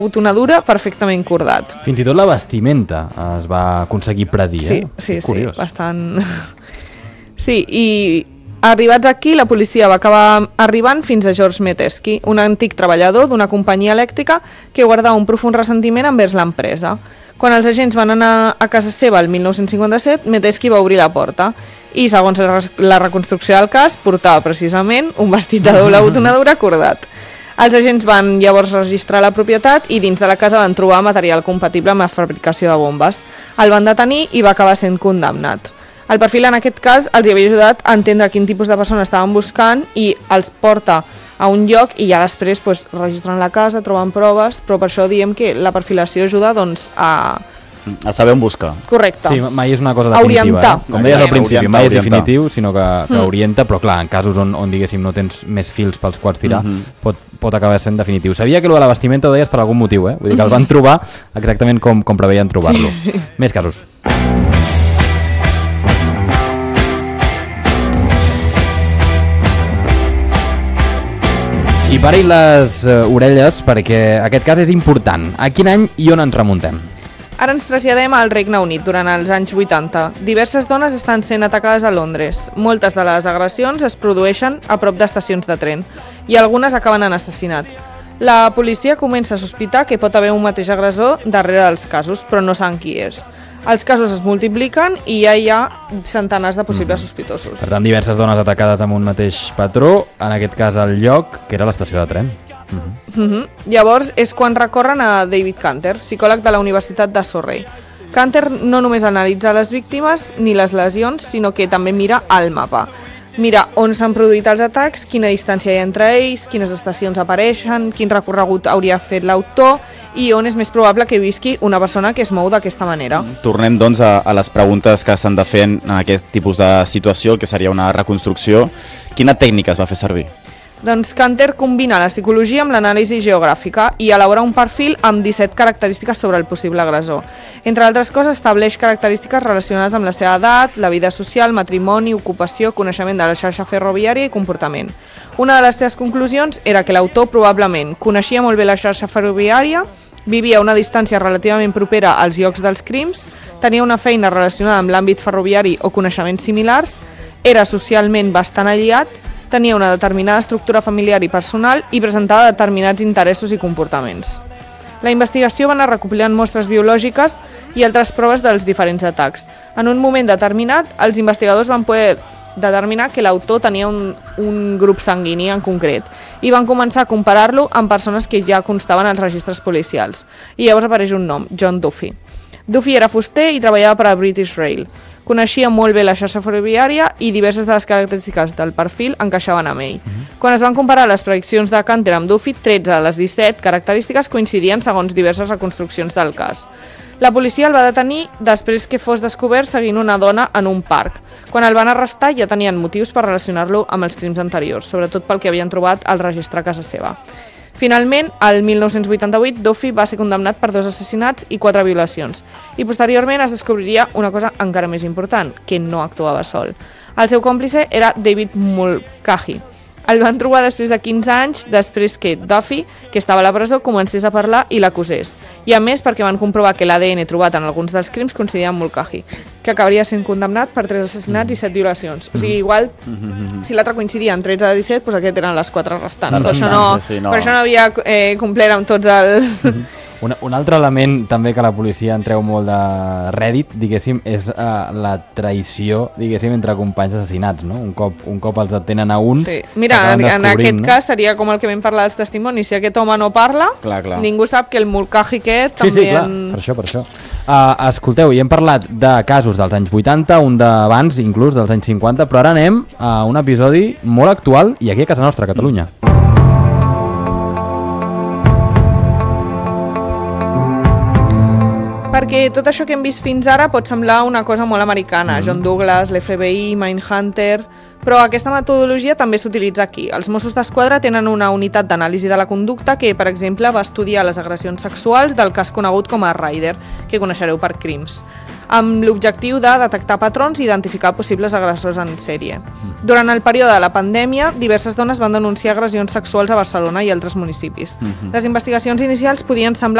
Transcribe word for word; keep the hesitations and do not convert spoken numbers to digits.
botonadura perfectament cordat. Fins i tot la vestimenta es va aconseguir predir, sí, eh? Sí, sí, Curiós. bastant... Sí, i arribats aquí, la policia va acabar arribant fins a George Metesky, un antic treballador d'una companyia elèctrica que guardava un profund ressentiment envers l'empresa. Quan els agents van anar a casa seva el mil nou-cents cinquanta-set, Metesky va obrir la porta i, segons la reconstrucció del cas, portava precisament un vestit de doble botonadura cordat. Els agents van llavors registrar la propietat i dins de la casa van trobar material compatible amb la fabricació de bombes. El van detenir i va acabar sent condemnat. El perfil en aquest cas els havia ajudat a entendre quin tipus de persona estaven buscant i els porta a un lloc i ja després pues, registren la casa, troben proves, però per això diem que la perfilació ajuda doncs, a... A saber on buscar. Correcte. Sí, mai és una cosa definitiva. Orientar. Eh? Com deies al principi, orientar, mai és orientar. definitiu, sinó que, que Mm. orienta, però clar, en casos on, on diguéssim no tens més fils pels quals tirar, Mhm. pot, pot acabar sent definitiu. Sabia que allò de la vestimenta ho deies per algun motiu, eh? Vull dir que el van trobar exactament com, com preveien trobar-lo. Sí, sí. Més casos. I pari les uh, orelles perquè aquest cas és important. A quin any i on ens remuntem? Ara ens traslladem al Regne Unit durant els anys vuitanta. Diverses dones estan sent atacades a Londres. Moltes de les agressions es produeixen a prop d'estacions de tren i algunes acaben en assassinat. La policia comença a sospitar que pot haver un mateix agressor darrere dels casos, però no saben qui és. Els casos es multipliquen i ja hi ha centenars de possibles sospitosos. Per tant, diverses dones atacades amb un mateix patró, en aquest cas al lloc, que era l'estació de tren. Uh-huh. Uh-huh. Llavors és quan recorren a David Canter, psicòleg de la Universitat de Surrey. Canter no només analitza les víctimes ni les lesions, sinó que també mira el mapa. Mira on s'han produït els atacs, quina distància hi ha entre ells, quines estacions apareixen, quin recorregut hauria fet l'autor i on és més probable que visqui una persona que es mou d'aquesta manera. Tornem, doncs, a, a les preguntes que s'han de fer en aquest tipus de situació, el que seria una reconstrucció. Quina tècnica es va fer servir? Doncs Canter combina la psicologia amb l'anàlisi geogràfica i elabora un perfil amb disset característiques sobre el possible agressor. Entre altres coses, estableix característiques relacionades amb la seva edat, la vida social, matrimoni, ocupació, coneixement de la xarxa ferroviària i comportament. Una de les seves conclusions era que l'autor probablement coneixia molt bé la xarxa ferroviària, vivia a una distància relativament propera als llocs dels crims, tenia una feina relacionada amb l'àmbit ferroviari o coneixements similars, era socialment bastant aïllat, tenia una determinada estructura familiar i personal i presentava determinats interessos i comportaments. La investigació va anar recopilant mostres biològiques i altres proves dels diferents atacs. En un moment determinat, els investigadors van poder determinar que l'autor tenia un, un grup sanguini en concret i van començar a comparar-lo amb persones que ja constaven als registres policials. I llavors apareix un nom, John Duffy. Duffy era fuster i treballava per a British Rail. Coneixia molt bé la xarxa ferroviària i diverses de les característiques del perfil encaixaven amb ell. Quan es van comparar les prediccions de Canter amb Duffy, tretze de les disset característiques coincidien segons diverses reconstruccions del cas. La policia el va detenir després que fos descobert seguint una dona en un parc. Quan el van arrestar ja tenien motius per relacionar-lo amb els crims anteriors, sobretot pel que havien trobat al registre a casa seva. Finalment, el mil nou-cents vuitanta-vuit, Duffy va ser condemnat per dos assassinats i quatre violacions. I posteriorment es descobriria una cosa encara més important, que no actuava sol. El seu còmplice era David Mulcahy. El van trobar després de quinze anys, després que Duffy, que estava a la presó, comencés a parlar i l'acusés. I a més perquè van comprovar que l'A D N trobat en alguns dels crims coincidia amb Mulcahy, que acabaria sent condemnat per tres assassinats i set violacions. O sigui, igual, si l'altre coincidia en tretze de disset, doncs aquest eren les quatre restants. Les Per això restants, no, sí, no. per això no havia eh, complert amb tots els... Un, un altre element també que la policia en treu molt de rèdit, diguéssim, és uh, la traïció, diguéssim, entre companys assassinats, no? Un cop, un cop els detenen a uns... Sí. Mira, en, en aquest no? cas seria com el que vam parlar dels testimonis. Si aquest home no parla, Clar, clar. ningú sap que el Mulcahy aquest Sí, també... sí, clar, en... per això, per això. Uh, escolteu, i hem parlat de casos dels anys vuitanta, un d'abans, inclús, dels anys cinquanta, però ara anem a un episodi molt actual i aquí a casa nostra, a Catalunya. Per Perquè tot això que hem vist fins ara pot semblar una cosa molt americana, mm. John Douglas, l'F B I, Mindhunter... Però aquesta metodologia també s'utilitza aquí. Els Mossos d'Esquadra tenen una unitat d'anàlisi de la conducta que, per exemple, va estudiar les agressions sexuals del cas conegut com a Ryder, que coneixereu per Crims, amb l'objectiu de detectar patrons i identificar possibles agressors en sèrie. Durant el període de la pandèmia, diverses dones van denunciar agressions sexuals a Barcelona i altres municipis. Mm-hmm. Les investigacions inicials podien semblar